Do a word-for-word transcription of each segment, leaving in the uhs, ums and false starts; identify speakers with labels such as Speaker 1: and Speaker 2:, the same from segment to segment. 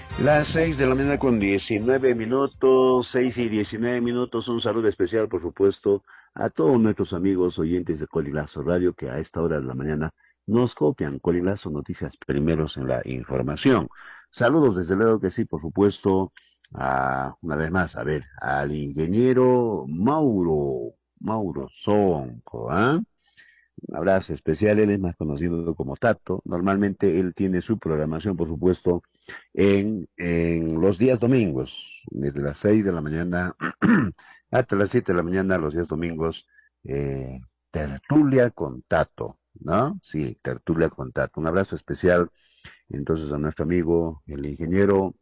Speaker 1: Las seis de la mañana con diecinueve minutos, seis y diecinueve minutos, un saludo especial, por supuesto, a todos nuestros amigos oyentes de Colilazo Radio que a esta hora de la mañana nos copian. Colilazo Noticias primeros en la información. Saludos desde luego que sí, por supuesto, a, una vez más, a ver, al ingeniero Mauro, Mauro Sonco, ¿ah? Un abrazo especial, él es más conocido como Tato. Normalmente él tiene su programación, por supuesto, en, en los días domingos, desde las seis de la mañana hasta las siete de la mañana, los días domingos, eh, tertulia con Tato, ¿no? Sí, tertulia con Tato. Un abrazo especial entonces a nuestro amigo, el ingeniero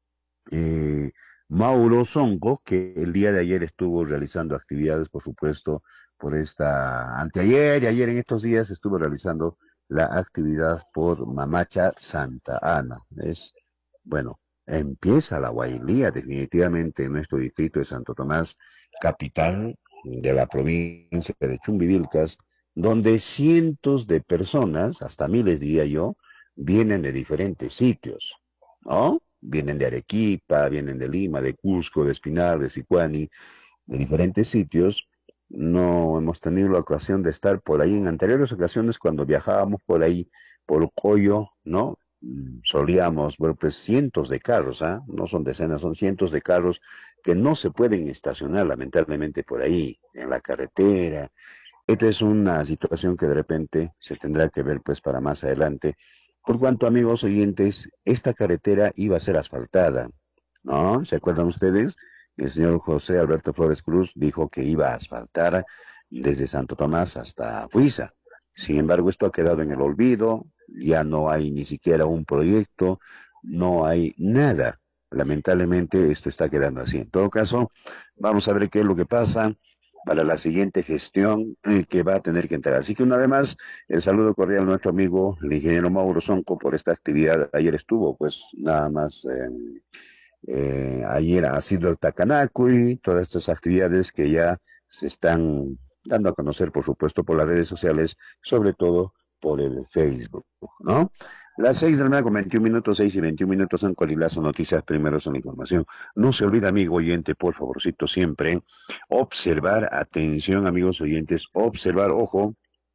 Speaker 1: eh, Mauro Songo, que el día de ayer estuvo realizando actividades, por supuesto, por esta, anteayer y ayer en estos días estuvo realizando la actividad por Mamacha Santa Ana. Es, bueno, empieza la Guailía definitivamente en nuestro distrito de Santo Tomás, capital de la provincia de Chumbivilcas, donde cientos de personas, hasta miles diría yo, vienen de diferentes sitios, ¿no? Vienen de Arequipa, vienen de Lima, de Cusco, de Espinar, de Sicuani, de diferentes sitios. No hemos tenido la ocasión de estar por ahí en anteriores ocasiones cuando viajábamos por ahí, por Coyo, ¿no? Mm, Solíamos ver pues cientos de carros, ¿ah? No son decenas, son cientos de carros que no se pueden estacionar lamentablemente por ahí, en la carretera. Esta es una situación que de repente se tendrá que ver pues para más adelante. Por cuanto, amigos oyentes, esta carretera iba a ser asfaltada, ¿no? ¿Se acuerdan ustedes? El señor José Alberto Flores Cruz dijo que iba a asfaltar desde Santo Tomás hasta Fuiza. Sin embargo, esto ha quedado en el olvido, ya no hay ni siquiera un proyecto, no hay nada. Lamentablemente esto está quedando así. En todo caso, vamos a ver qué es lo que pasa para la siguiente gestión eh, que va a tener que entrar. Así que una vez más, el saludo cordial a nuestro amigo, el ingeniero Mauro Sonco, por esta actividad. Ayer estuvo, pues, nada más, eh, eh, ayer ha sido el Tacanaco y todas estas actividades que ya se están dando a conocer, por supuesto, por las redes sociales, sobre todo por el Facebook, ¿no? Las seis de la mañana con veintiún minutos, seis y veintiún minutos en Colilazo Noticias, primero son información. No se olvide, amigo oyente, por favorcito, siempre observar, atención, amigos oyentes, observar, ojo,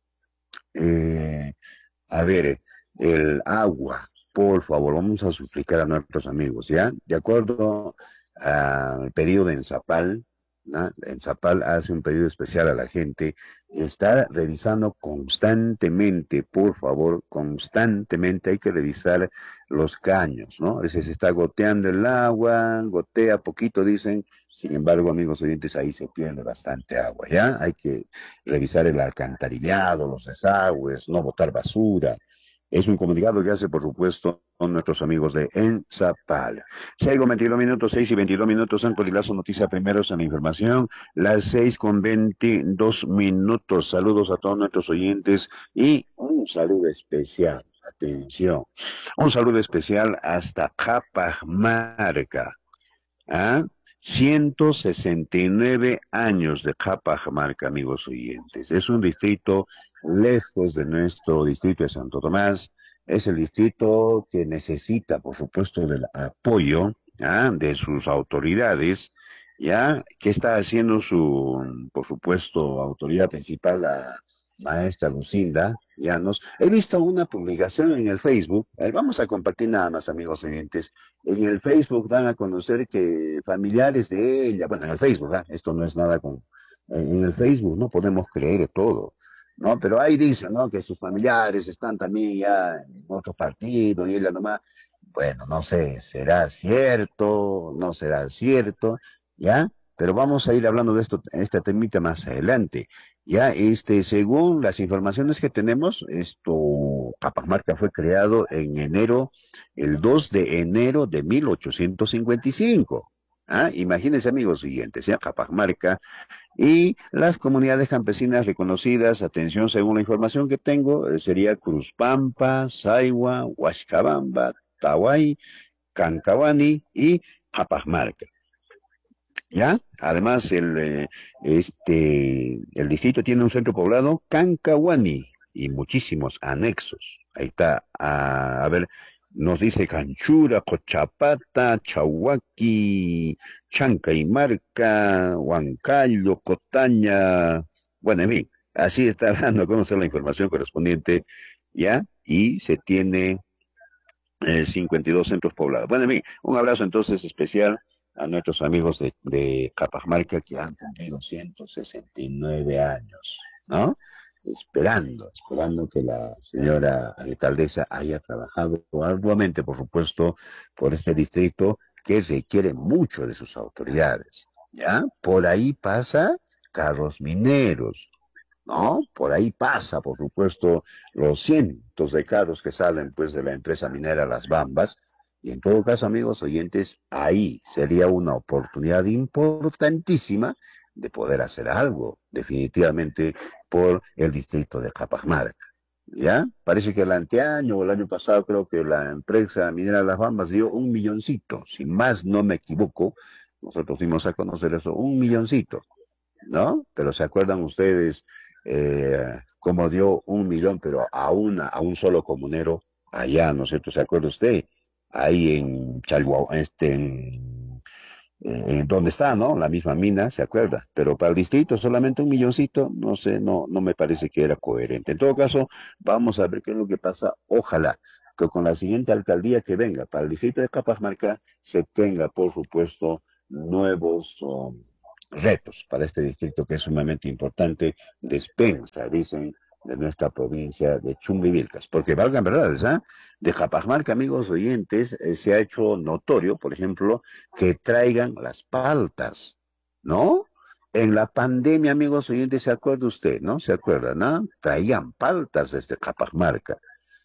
Speaker 1: eh, a ver, el agua, por favor, vamos a suplicar a nuestros amigos, ¿ya? De acuerdo al pedido de Enzapal, ¿no? Enzapal hace un pedido especial a la gente, está revisando constantemente, por favor, constantemente hay que revisar los caños, ¿no? A veces se está goteando el agua, gotea poquito, dicen, sin embargo, amigos oyentes, ahí se pierde bastante agua, ¿ya? Hay que revisar el alcantarillado, los desagües, no botar basura. Es un comunicado que hace, por supuesto, con nuestros amigos de Enzapal. seis con veintidós minutos, seis y veintidós minutos, San Colilazo, noticia primeros en la información. Las seis con veintidós minutos. Saludos a todos nuestros oyentes y un saludo especial. Atención. Un saludo especial hasta Capamarca. ¿Ah? ciento sesenta y nueve años de Capamarca, amigos oyentes. Es un distrito lejos de nuestro distrito de Santo Tomás. Es el distrito que necesita, por supuesto, del apoyo, ¿ah? De sus autoridades, ¿ya? Que está haciendo su, por supuesto, autoridad principal, la maestra Lucinda Llanos. He visto una publicación en el Facebook, eh, vamos a compartir nada más, amigos oyentes. En el Facebook dan a conocer que familiares de ella, bueno, en el Facebook, ¿ah? Esto no es nada con, en el Facebook no podemos creer todo, ¿no? Pero ahí dice, ¿no? Que sus familiares están también ya en otros partidos y ella nomás, bueno, no sé, será cierto, no será cierto, ¿ya? Pero vamos a ir hablando de esto, esta temita más adelante. Ya, este, según las informaciones que tenemos, esto, Capamarca fue creado en enero, el dos de enero de mil ochocientos cincuenta y cinco. Ah, imagínense, amigos siguientes, ya, Capamarca y las comunidades campesinas reconocidas, atención, según la información que tengo, eh, sería Cruzpampa, Saigua, Huascabamba, Tahuay, Cancabani y Capamarca. ¿Ya? Además, el, eh, este, el distrito tiene un centro poblado, Cancahuani, y muchísimos anexos. Ahí está, a, a ver, nos dice Canchura, Cochapata, Chahuaki, Chancaymarca, Huancayo, Cotaña, bueno, en fin, así está dando a conocer la información correspondiente, ¿ya? Y se tiene eh, cincuenta y dos centros poblados. Bueno, en fin, un abrazo entonces especial a nuestros amigos de, de Capamarca que han cumplido ciento sesenta y nueve años, ¿no? Esperando, esperando que la señora alcaldesa haya trabajado arduamente, por supuesto, por este distrito que requiere mucho de sus autoridades, ¿ya? Por ahí pasa Carros Mineros, ¿no? Por ahí pasa, por supuesto, los cientos de carros que salen, pues, de la empresa minera Las Bambas. Y en todo caso, amigos oyentes, ahí sería una oportunidad importantísima de poder hacer algo, definitivamente, por el distrito de Capamarca. ¿Ya? Parece que el anteaño o el año pasado creo que la empresa minera Las Bambas dio un milloncito, si más no me equivoco, nosotros dimos a conocer eso, un milloncito, ¿no? Pero ¿se acuerdan ustedes eh, cómo dio un millón, pero a, una, a un solo comunero allá, ¿no es cierto? ¿Se acuerda usted? Ahí en Chalhuahua, este, en, en donde está, ¿no? La misma mina, ¿se acuerda? Pero para el distrito solamente un milloncito, no sé, no, no me parece que era coherente. En todo caso, vamos a ver qué es lo que pasa. Ojalá que con la siguiente alcaldía que venga para el distrito de Capamarca se tenga, por supuesto, nuevos um, retos para este distrito que es sumamente importante, despensa, dicen, de nuestra provincia de Chumbivilcas. Porque valgan verdades, ¿ah? ¿eh? De Capamarca, amigos oyentes, eh, se ha hecho notorio, por ejemplo, que traigan las paltas, ¿no? En la pandemia, amigos oyentes, ¿se acuerda usted, no? ¿Se acuerdan, no? Traían paltas desde Capamarca.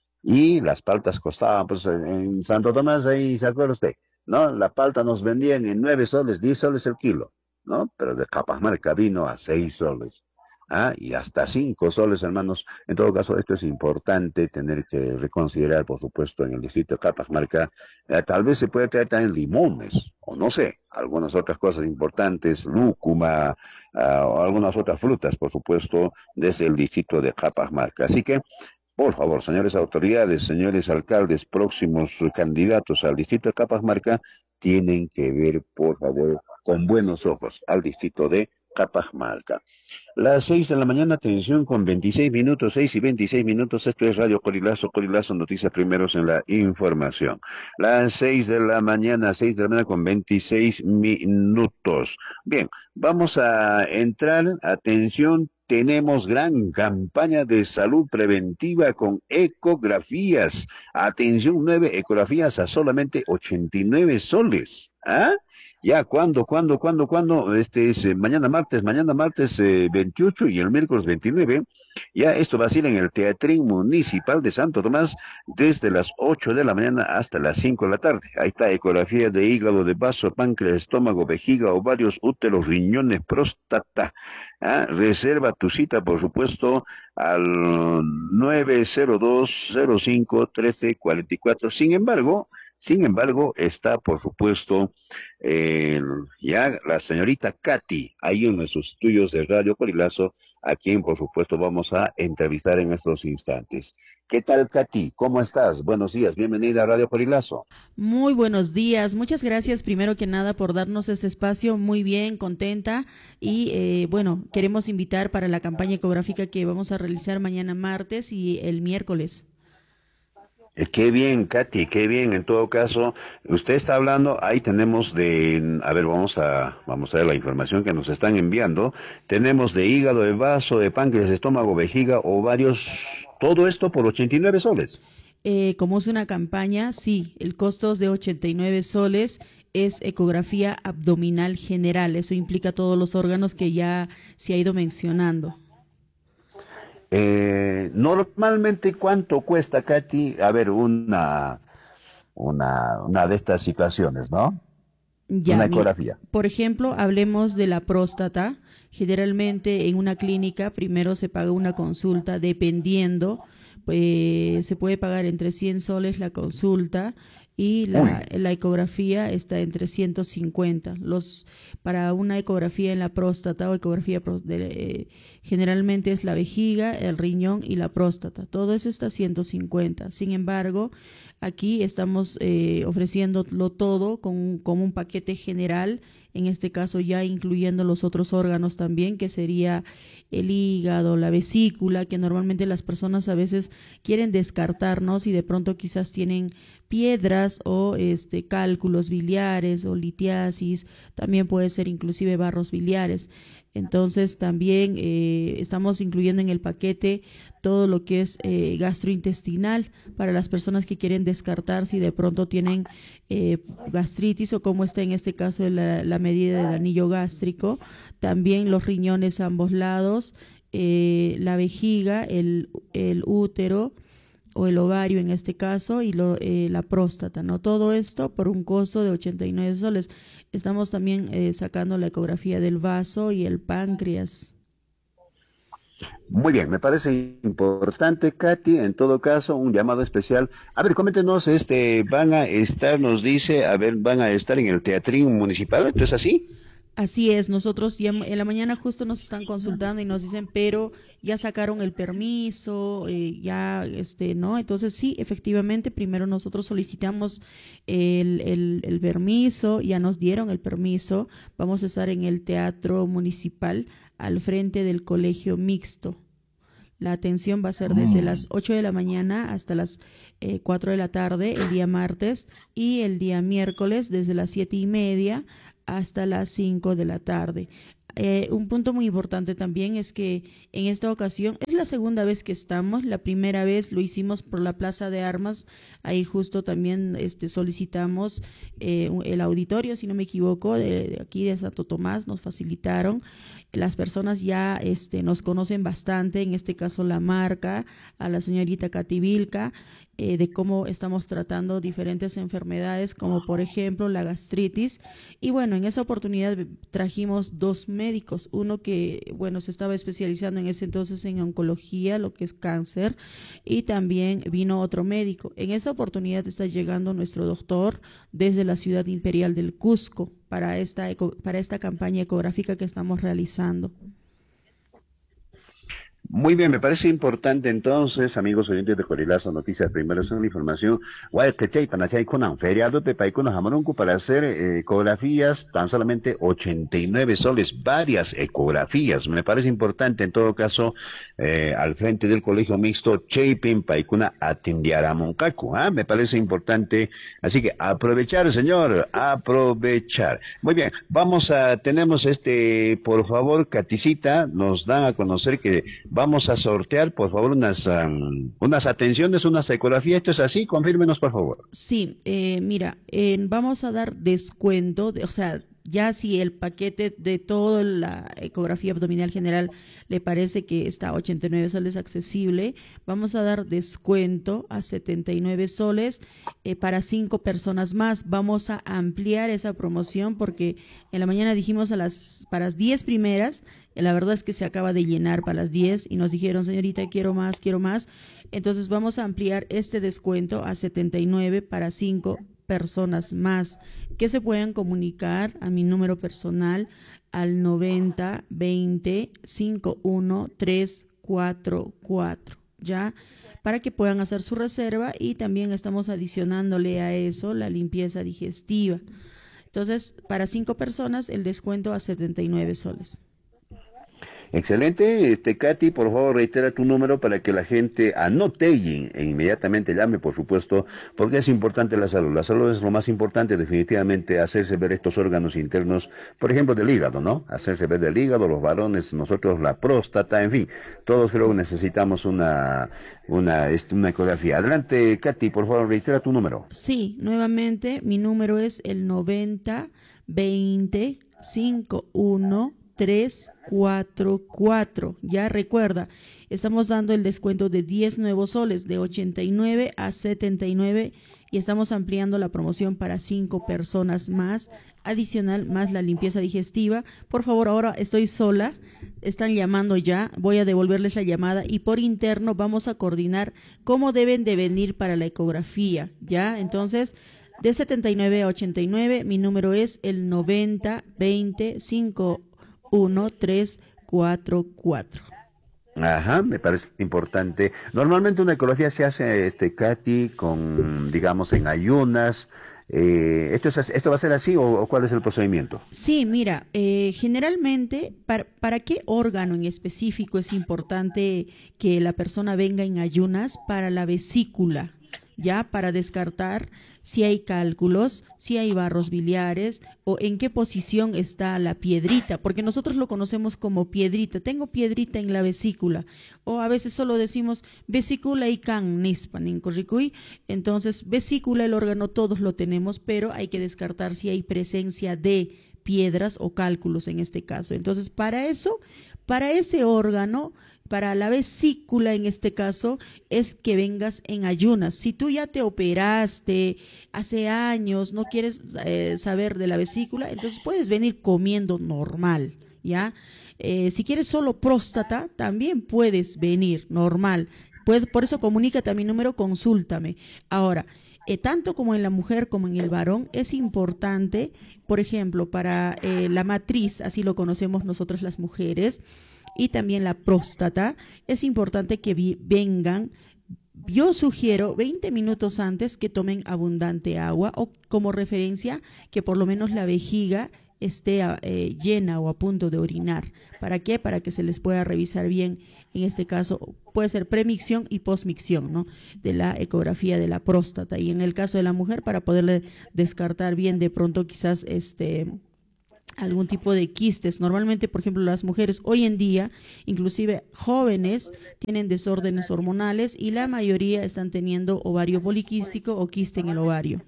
Speaker 1: Y las paltas costaban, pues en, en Santo Tomás, ahí, ¿se acuerda usted? ¿No? La palta nos vendían en nueve soles, diez soles el kilo, ¿no? Pero de Capamarca vino a seis soles. Ah, y hasta cinco soles, hermanos. En todo caso, esto es importante tener que reconsiderar, por supuesto, en el distrito de Capamarca. Eh, tal vez se puede traer también limones, o no sé, algunas otras cosas importantes, lúcuma, uh, o algunas otras frutas, por supuesto, desde el distrito de Capamarca. Así que, por favor, señores autoridades, señores alcaldes, próximos candidatos al distrito de Capamarca, tienen que ver, por favor, con buenos ojos al distrito de Capamarca. Las seis de la mañana, atención, con veintiséis minutos, seis y veintiséis minutos, esto es Radio Corilazo, Corilazo, noticias primeros en la información. Las seis de la mañana, seis de la mañana con veintiséis minutos. Bien, vamos a entrar, atención, tenemos gran campaña de salud preventiva con ecografías. Atención, nueve ecografías a solamente ochenta y nueve soles. ¿Ah? Ya, ¿cuándo, cuándo, cuándo, cuándo? Este es eh, mañana martes, mañana martes eh, veintiocho y el miércoles veintinueve. Ya, esto va a ser en el Teatrín Municipal de Santo Tomás desde las ocho de la mañana hasta las cinco de la tarde. Ahí está, ecografía de hígado, de vaso, páncreas, estómago, vejiga, ovarios, úteros, riñones, próstata. ¿Ah? Reserva tu cita, por supuesto, al nueve cero dos cero cinco uno tres cuatro cuatro. Sin embargo, sin embargo, está, por supuesto, eh, ya la señorita Katy, ahí en nuestros estudios de Radio Corilazo, a quien, por supuesto, vamos a entrevistar en estos instantes. ¿Qué tal, Katy? ¿Cómo estás? Buenos días, bienvenida a Radio Corilazo.
Speaker 2: Muy buenos días, muchas gracias primero que nada por darnos este espacio, muy bien, contenta y eh, bueno, queremos invitar para la campaña ecográfica que vamos a realizar mañana martes y el miércoles.
Speaker 1: Eh, Qué bien, Katy, qué bien. En todo caso, usted está hablando, ahí tenemos de, a ver, vamos a, vamos a ver la información que nos están enviando. Tenemos de hígado, de vaso, de páncreas, estómago, vejiga, ovarios, todo esto por ochenta y nueve soles.
Speaker 2: Eh, como es una campaña, sí, el costo es de ochenta y nueve soles, es ecografía abdominal general, eso implica todos los órganos que ya se ha ido mencionando.
Speaker 1: Eh, normalmente, ¿cuánto cuesta, Katy? A ver, una, una, una de estas situaciones, ¿no?
Speaker 2: Ya,
Speaker 1: Una
Speaker 2: mira,
Speaker 1: ecografía.
Speaker 2: por ejemplo, hablemos de la próstata. Generalmente en una clínica primero se paga una consulta dependiendo, pues se puede pagar entre cien soles la consulta y la,
Speaker 1: Uy,
Speaker 2: la ecografía está entre ciento cincuenta. Los, para una ecografía en la próstata o ecografía pro- de, eh, generalmente es la vejiga, el riñón y la próstata. Todo eso está ciento cincuenta. Sin embargo, Aquí estamos eh, ofreciéndolo todo con, como un paquete general, en este caso ya incluyendo los otros órganos también, que sería el hígado, la vesícula, que normalmente las personas a veces quieren descartarnos y de pronto quizás tienen piedras o este cálculos biliares o litiasis, también puede ser inclusive barros biliares. Entonces también eh, estamos incluyendo en el paquete todo lo que es eh, gastrointestinal para las personas que quieren descartar si de pronto tienen eh, gastritis o como está en este caso de la, la medida del anillo gástrico. También los riñones a ambos lados, eh, la vejiga, el, el útero o el ovario en este caso y lo, eh, la próstata, ¿no? Todo esto por un costo de ochenta y nueve soles. Estamos también eh, sacando la ecografía del vaso y el páncreas.
Speaker 1: Muy bien, me parece importante, Katy, en todo caso, un llamado especial. A ver, coméntenos, este, van a estar, nos dice, a ver, van a estar en el Teatrín Municipal, ¿esto es así?
Speaker 2: Así es, nosotros ya en la mañana justo nos están consultando y nos dicen, pero ya sacaron el permiso, eh, ya, este, ¿no? Entonces sí, efectivamente, primero nosotros solicitamos el, el, el permiso, ya nos dieron el permiso, vamos a estar en el Teatro Municipal al frente del Colegio Mixto. La atención va a ser desde las ocho de la mañana hasta las eh, cuatro de la tarde, el día martes, y el día miércoles desde las siete y media hasta las cinco de la tarde. Eh, un punto muy importante también es que en esta ocasión es la segunda vez que estamos. La primera vez lo hicimos por la Plaza de Armas, ahí justo también este, solicitamos eh, el auditorio, si no me equivoco, de, de aquí de Santo Tomás, nos facilitaron. Las personas ya este, nos conocen bastante, en este caso la marca, a la señorita Katy Vilca, eh, de cómo estamos tratando diferentes enfermedades, como por ejemplo la gastritis. Y bueno, en esa oportunidad trajimos dos médicos, uno que, bueno, se estaba especializando en ese entonces en oncología, lo que es cáncer, y también vino otro médico. En esa oportunidad está llegando nuestro doctor desde la ciudad imperial del Cusco para esta, eco, para esta campaña ecográfica que estamos realizando.
Speaker 1: Muy bien, me parece importante entonces, amigos oyentes de Corilazo Noticias, primero es una información, guay, que chay, panachay con feriado de paikuna jamonunku para hacer eh, ecografías, tan solamente ochenta y nueve soles, varias ecografías, me parece importante en todo caso, eh, al frente del colegio mixto, Chaypin paikuna atindiaramoncacu, ¿ah? Me parece importante, así que aprovechar, señor, aprovechar. Muy bien, vamos a, tenemos este, por favor, Caticita, nos dan a conocer que vamos a sortear, por favor, unas, um, unas atenciones, unas ecografías. ¿Esto es así? Confírmenos, por favor.
Speaker 2: Sí, eh, mira, eh, vamos a dar descuento, de, o sea, ya si el paquete de toda la ecografía abdominal general le parece que está a ochenta y nueve soles accesible, vamos a dar descuento a setenta y nueve soles eh, para cinco personas más. Vamos a ampliar esa promoción porque en la mañana dijimos a las, para las diez primeras, la verdad es que se acaba de llenar para las diez y nos dijeron, señorita, quiero más, quiero más. Entonces vamos a ampliar este descuento a setenta y nueve para cinco personas más que se puedan comunicar a mi número personal al noventa veinte cincuenta y uno trescientos cuarenta y cuatro, ¿ya? Para que puedan hacer su reserva y también estamos adicionándole a eso la limpieza digestiva. Entonces, para cinco personas el descuento a setenta y nueve soles.
Speaker 1: Excelente, este Katy, por favor reitera tu número para que la gente anote y e inmediatamente llame, por supuesto, porque es importante la salud. La salud es lo más importante, definitivamente, hacerse ver estos órganos internos, por ejemplo, del hígado, ¿no? Hacerse ver del hígado, los varones, nosotros la próstata, en fin, todos creo que necesitamos una, una, este, una ecografía. Adelante, Katy, por favor reitera tu número.
Speaker 2: Sí, nuevamente, mi número es el noventa veinte cincuenta y uno trescientos cuarenta y cuatro. Ya recuerda, estamos dando el descuento de diez nuevos soles, de ochenta y nueve a setenta y nueve, y estamos ampliando la promoción para cinco personas más, adicional más la limpieza digestiva. Por favor, ahora estoy sola, están llamando ya, voy a devolverles la llamada y por interno vamos a coordinar cómo deben de venir para la ecografía, ¿ya? Entonces, de setenta y nueve a ochenta y nueve, mi número es el noventa veinte cincuenta y uno trescientos cuarenta y cuatro.
Speaker 1: Ajá, me parece importante. Normalmente una ecografía se hace, este, Katy, con, digamos, en ayunas. Eh, ¿esto es, así- esto va a ser así o, o cuál es el procedimiento?
Speaker 2: Sí, mira, eh, generalmente, para, ¿para qué órgano en específico es importante que la persona venga en ayunas? Para la vesícula, ¿ya? Para descartar si hay cálculos, si hay barros biliares o en qué posición está la piedrita, porque nosotros lo conocemos como piedrita. Tengo piedrita en la vesícula, o a veces solo decimos vesícula y can nispan en corricuy. Entonces, vesícula, el órgano, todos lo tenemos, pero hay que descartar si hay presencia de piedras o cálculos en este caso. Entonces, para eso, para ese órgano, para la vesícula en este caso, es que vengas en ayunas. Si tú ya te operaste hace años, no quieres eh, saber de la vesícula, entonces puedes venir comiendo normal, ¿ya? Eh, si quieres solo próstata, también puedes venir normal. Pues, por eso comunícate a mi número, consúltame. Ahora, eh, tanto como en la mujer como en el varón, es importante, por ejemplo, para eh, la matriz, así lo conocemos nosotros las mujeres, y también la próstata, es importante que vi- vengan. Yo sugiero veinte minutos antes que tomen abundante agua o como referencia que por lo menos la vejiga esté a- eh, llena o a punto de orinar. ¿Para qué? Para que se les pueda revisar bien, en este caso puede ser premicción y posmicción, ¿no? De la ecografía de la próstata. Y en el caso de la mujer, para poderle descartar bien de pronto quizás este algún tipo de quistes. Normalmente, por ejemplo, las mujeres hoy en día, inclusive jóvenes, tienen desórdenes hormonales y la mayoría están teniendo ovario poliquístico o quiste en el ovario.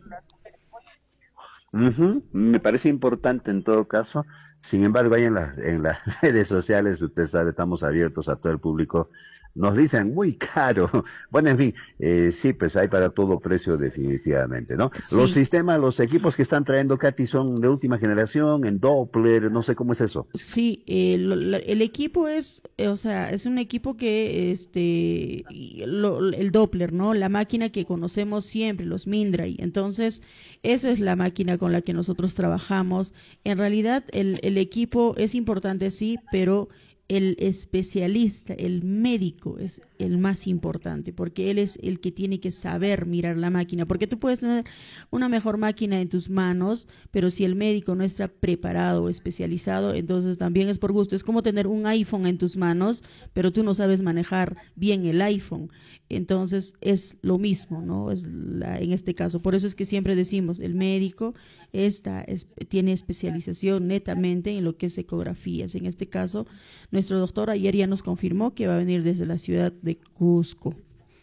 Speaker 1: Ujú, me parece importante en todo caso. Sin embargo, ahí en las, en las redes sociales, usted sabe, estamos abiertos a todo el público. Nos dicen muy caro. Bueno, en fin, eh, sí, pues hay para todo precio definitivamente, ¿no? Los
Speaker 2: Sí,
Speaker 1: sistemas, los equipos que están trayendo Katy son de última generación, en Doppler, no sé cómo es eso.
Speaker 2: sí, eh, lo- la- el equipo es, eh, o sea, es un equipo que, este, y lo- el Doppler, ¿no? La máquina que conocemos siempre, los Mindray. Entonces, eso es la máquina con la que nosotros trabajamos. En realidad, el, el equipo es importante, sí, pero el especialista, el médico es el más importante, porque él es el que tiene que saber mirar la máquina, porque tú puedes tener una mejor máquina en tus manos, pero si el médico no está preparado o especializado, entonces también es por gusto. Es como tener un iPhone en tus manos, pero tú no sabes manejar bien el iPhone. Entonces es lo mismo, ¿no? Es la, en este caso. Por eso es que siempre decimos, el médico está, es, tiene especialización netamente en lo que es ecografías. En este caso, nuestro doctor ayer ya nos confirmó que va a venir desde la ciudad de Cusco.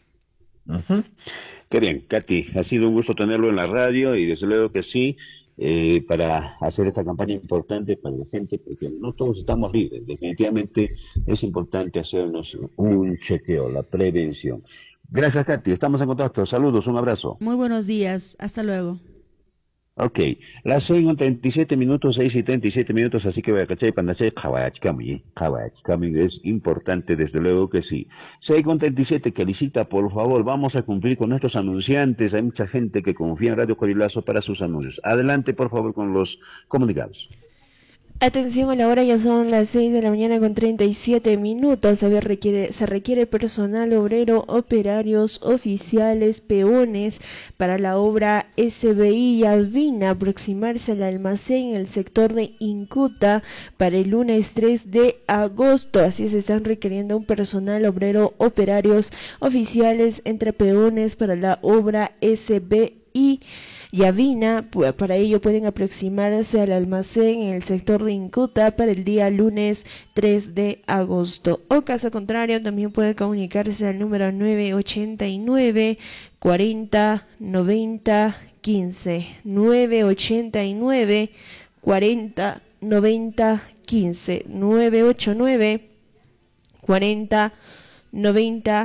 Speaker 1: Ujú. Qué bien, Katy, ha sido un gusto tenerlo en la radio y desde luego que sí, eh, para hacer esta campaña importante para la gente, porque no todos estamos libres. Definitivamente es importante hacernos un chequeo, la prevención. Gracias, Katy, estamos en contacto. Saludos, un abrazo.
Speaker 2: Muy buenos días, hasta luego.
Speaker 1: Ok, las seis con treinta y siete minutos, seis y treinta y siete minutos, así que voy a cachar pandache, Kawachikami, Kawachikami, es importante, desde luego que sí. Seis con treinta y siete, Calicita, por favor, vamos a cumplir con nuestros anunciantes, hay mucha gente que confía en Radio Corilazo para sus anuncios. Adelante, por favor, con los comunicados.
Speaker 3: Atención a la hora, ya son las seis de la mañana con treinta y siete minutos. A ver, requiere, se requiere personal obrero, operarios, oficiales, peones para la obra S B I Yavina, aproximarse al almacén en el sector de Incuta para el lunes tres de agosto. Así se están requiriendo un personal obrero, operarios, oficiales, entre peones para la obra S B I Yavina. Para ello pueden aproximarse al almacén en el sector de Incuta para el día lunes tres de agosto. O caso contrario, también puede comunicarse al número nueve ochenta y nueve, cuarenta, noventa, quince. nueve ochenta y nueve, cuarenta, noventa, quince. nueve ochenta y nueve, cuarenta, noventa,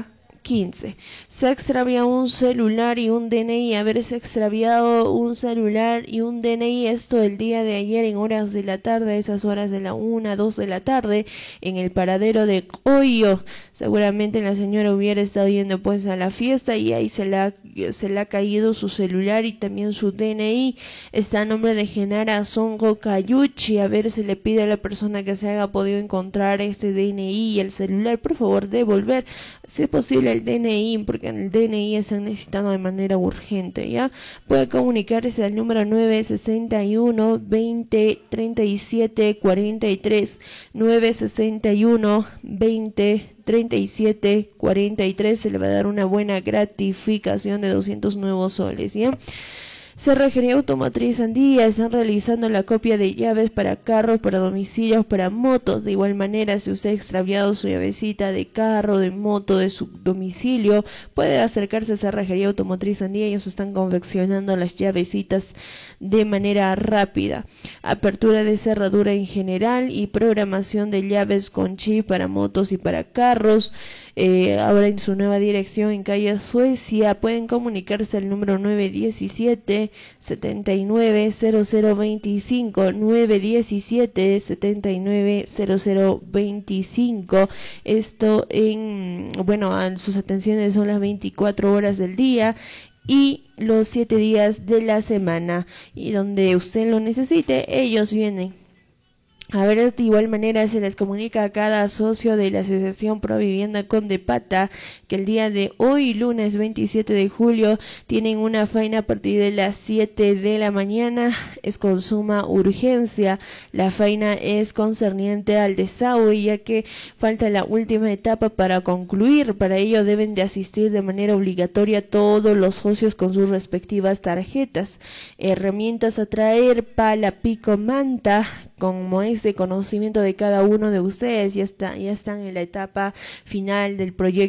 Speaker 3: quince. Se ha extraviado un celular y un D N I. Haberse extraviado un celular y un D N I, esto el día de ayer en horas de la tarde, esas horas de la una, dos de la tarde, en el paradero de Coyo. Seguramente la señora hubiera estado yendo pues a la fiesta y ahí se le ha, se le ha caído su celular y también su D N I. Está a nombre de Genara Songo Cayuchi. A ver, se le pide a la persona que se haya podido encontrar este D N I y el celular, por favor, devolver, si es posible, el D N I, porque en el D N I están necesitando de manera urgente, ¿ya? Puede comunicarse al número nueve sesenta y uno, veinte, treinta y siete, cuarenta y tres, nueve sesenta y uno, veinte, treinta y siete, cuarenta y tres. Se le va a dar una buena gratificación de doscientos nuevos soles, ¿ya? Cerrajería Automotriz Andía están realizando la copia de llaves para carros, para domicilios, para motos. De igual manera, si usted ha extraviado su llavecita de carro, de moto, de su domicilio, puede acercarse a Cerrajería Automotriz Andía. Ellos están confeccionando las llavecitas de manera rápida. Apertura de cerradura en general y programación de llaves con chip para motos y para carros. Eh, ahora en su nueva dirección en calle Suecia, pueden comunicarse al número nueve diecisiete, setenta y nueve, cero cero veinticinco, nueve diecisiete, setenta y nueve, cero cero veinticinco. Esto en, bueno, sus atenciones son las veinticuatro horas del día y los siete días de la semana, y donde usted lo necesite, ellos vienen. A ver, de igual manera se les comunica a cada socio de la Asociación Pro Vivienda Condepata que el día de hoy, lunes veintisiete de julio, tienen una faena a partir de las siete de la mañana. Es con suma urgencia. La faena es concerniente al desagüe, ya que falta la última etapa para concluir. Para ello deben de asistir de manera obligatoria todos los socios con sus respectivas tarjetas. Herramientas a traer: pala, pico, manta. Como es de conocimiento de cada uno de ustedes, ya está, ya están en la etapa final del proyecto